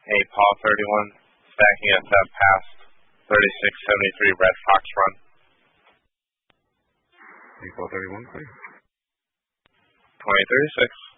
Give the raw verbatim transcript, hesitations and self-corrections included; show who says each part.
Speaker 1: A Paul thirty-one, stacking S F past thirty-six seventy-three Red Fox run.
Speaker 2: A Paul thirty-one, please.
Speaker 1: twenty thirty-six.